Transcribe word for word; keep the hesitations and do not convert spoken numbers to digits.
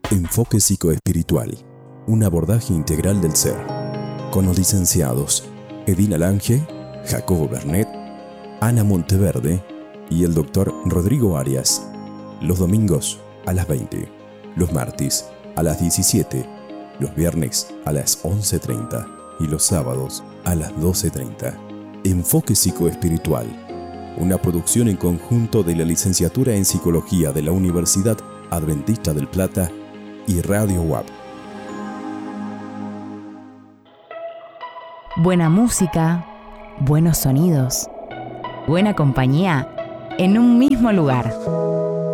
Enfoque psicoespiritual, un abordaje integral del ser, con los licenciados Edina Lange, Jacobo Bernet, Ana Monteverde y el doctor Rodrigo Arias. Los domingos a las veinte, los martes a las diecisiete, los viernes a las once treinta y los sábados a las doce treinta. Enfoque psicoespiritual, una producción en conjunto de la licenciatura en Psicología de la Universidad Adventista del Plata y Radio U A P. Buena música, buenos sonidos, buena compañía en un mismo lugar.